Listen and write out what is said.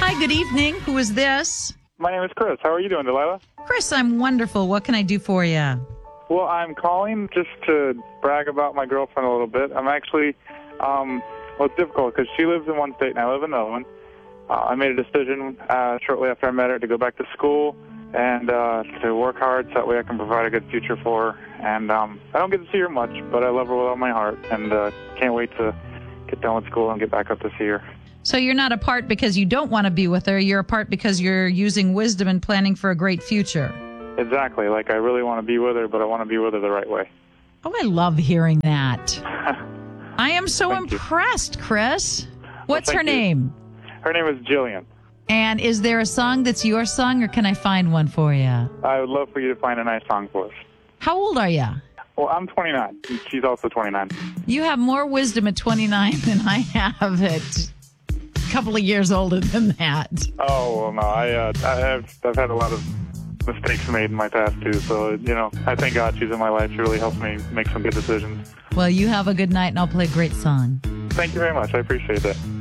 Hi, good evening. Who is this? My name is Chris. How are you doing, Delilah? Chris, I'm wonderful. What can I do for you? Well, I'm calling just to brag about my girlfriend a little bit. I'm actually, it's difficult because she lives in one state and I live in another one. I made a decision shortly after I met her to go back to school and to work hard so that way I can provide a good future for her. And I don't get to see her much, but I love her with all my heart and can't wait to get done with school and get back up to see her. So you're not apart because you don't want to be with her. You're apart because you're using wisdom and planning for a great future. Exactly. Like, I really want to be with her, but I want to be with her the right way. Oh, I love hearing that. I am so Thank impressed, Chris. What's her thank you. name? Her name is Jillian. And is there a song that's your song, or can I find one for you? I would love for you to find a nice song for us. How old are you? Well, I'm 29. And she's also 29. You have more wisdom at 29 than I have at a couple of years older than that. Oh, well, no. I've had a lot of mistakes made in my past, too. So, I thank God she's in my life. She really helps me make some good decisions. Well, you have a good night, and I'll play a great song. Thank you very much. I appreciate that.